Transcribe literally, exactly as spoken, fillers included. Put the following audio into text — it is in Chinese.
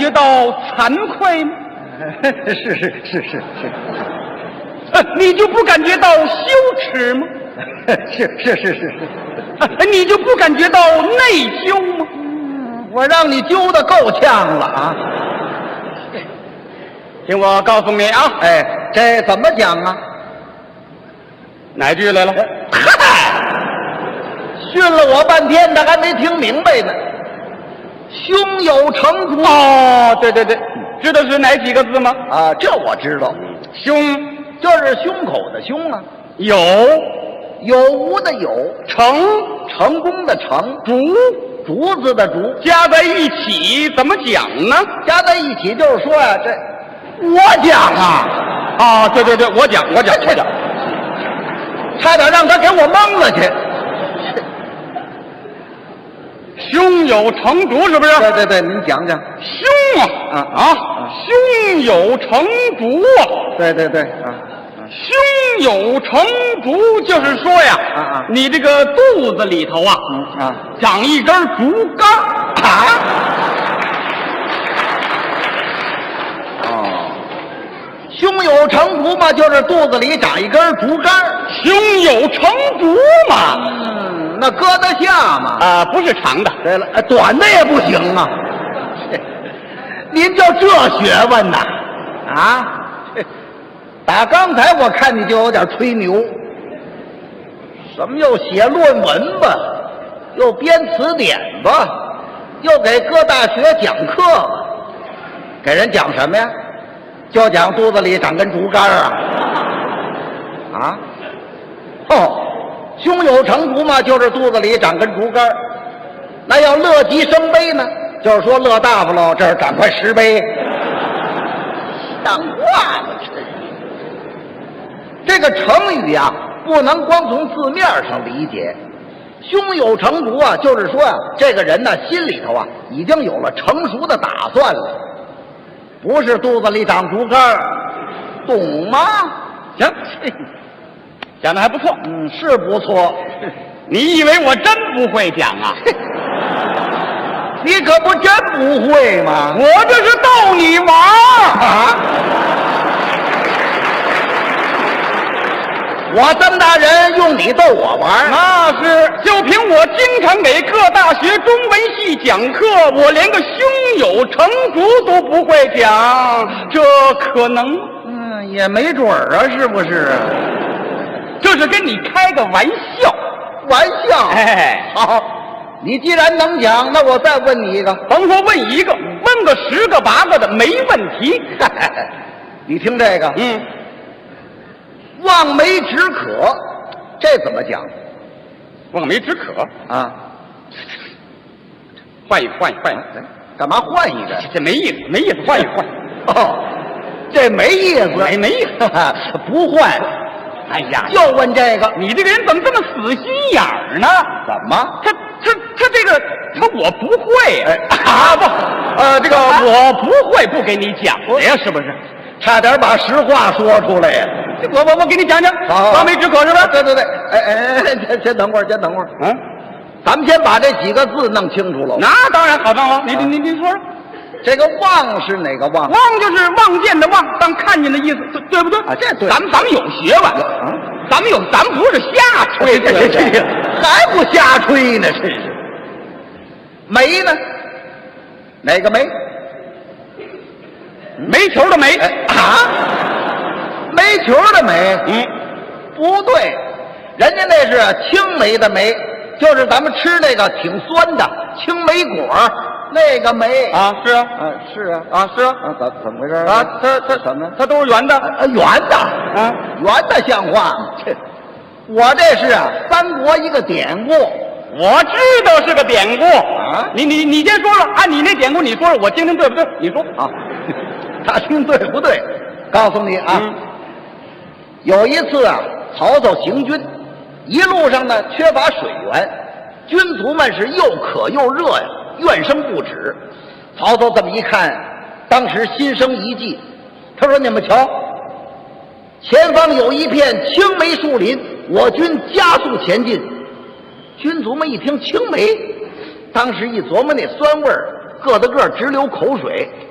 觉到惭愧吗？ 是是是是是， 呃，你就不感觉到羞耻吗？ 是是是是是， 呃，你就不感觉到内疚吗？ 我让你揪的够呛了啊！ 听我告诉你啊， 哎，这怎么讲啊？ 哪句来了？ 嗨，训了我半天，他还没听明白呢。胸有成竹哦，对对对，知道是哪几个字吗？ 啊，这我知道， 胸就是胸口的胸啊， 有有无的有， 成成功的成， 竹竹子的竹， 加在一起怎么讲呢？ 加在一起就是说呀、啊，这我讲啊， 啊，对对对，我讲我讲我讲， 差点让他给我蒙了去。 胸有成竹是不是？ 对对对，您讲讲。 胸啊啊啊，胸有成竹啊！ 对对对啊， 胸有成竹，就是说呀， 啊啊你这个肚子里头啊， 嗯啊， 长一根竹竿啊。 哦，胸有成竹嘛，就是肚子里长一根竹竿。 胸有成竹嘛， 嗯，那搁得下吗？ 啊，不是长的。 对了，短的也不行啊。您就这学问呐？啊？打刚才我看你就有点吹牛，什么又写论文吧，又编词典吧，又给各大学讲课吧，给人讲什么呀？就讲肚子里长根竹竿啊！啊？哦，胸有成竹嘛，就是肚子里长根竹竿。那要乐极生悲呢，就是说乐大发了，这儿长块石碑，像话吗？这个成语呀、啊，不能光从字面上理解。胸有成竹啊，就是说啊，这个人呢心里头啊已经有了成熟的打算了，不是肚子里长竹竿，懂吗？ 行，讲的还不错。 嗯，是不错。 你以为我真不会讲啊？ 你可不真不会吗？ 我这是逗你玩儿啊！我这么大人用你逗我玩？ 那是，就凭我经常给各大学中文系讲课，我连个胸有成竹都不会讲，这可能？ 嗯，也没准儿啊，是不是？ 这是跟你开个玩笑。 玩笑？ 哎， 好，你既然能讲，那我再问你一个。 甭说问一个，问个十个八个的没问题。 你听这个， 嗯， 望梅止渴，这怎么讲？ 望梅止渴啊？ 换一个，换一个，换一个。 干嘛换一个？ 这这没意思，没意思，换一个，换。 哦，这没意思， 没没意思， 不换。 哎呀， 就问这个， 你这个人怎么这么死心眼儿呢？ 怎么？ 他他他这个他我不会哎啊不，呃这个我不会不给你讲的呀，是不是？ 差点把实话说出来呀！ 我我我给你讲讲， 好， 望梅止渴是吧？ 对对对，哎哎哎，先先等会儿，先等会儿， 嗯， 咱们先把这几个字弄清楚了。 那当然好办了，你你你你说说， 这个望是哪个望？ 望就是望见的望，当看见的意思，对对不对？ 啊，这对。 咱们咱们有学问， 啊， 咱们有，咱们不是瞎吹， 这这这还不瞎吹呢，真是。梅呢？哪个梅？ 煤球的煤啊？煤球的煤？ 嗯， 不对，人家那是青梅的梅，就是咱们吃那个挺酸的青梅果那个梅啊，是啊， 啊是啊啊是啊， 啊怎怎么回事啊，它它什么？ 它都是圆的， 啊圆的啊， 圆的像话吗？这我这是啊三国一个典故。 我知道是个典故啊， 你你你先说说，按你那典故你说说，我听听对不对？你说啊，他听对不对？告诉你啊， 嗯、 有一次啊，曹操行军，一路上呢缺乏水源，军卒们是又渴又热呀，怨声不止。曹操这么一看，当时心生一计，他说：“你们瞧，前方有一片青梅树林，我军加速前进。”军卒们一听青梅，当时一琢磨那酸味儿，个的个直流口水。